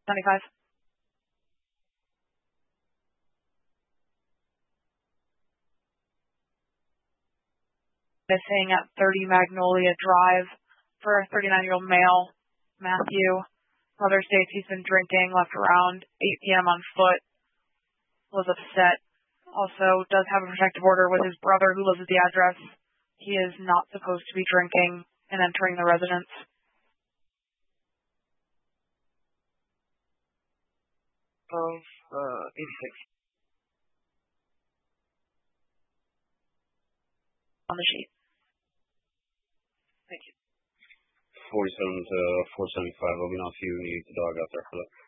75. Missing at 30 Magnolia Drive for a 39-year-old male, Matthew. Mother states he's been drinking, left around 8 p.m. on foot, was upset. Also does have a protective order with his brother who lives at the address. He is not supposed to be drinking and entering the residence. Of 86. On the sheet. Thank you. 47 to 475. Let me know if you need the dog out there for that.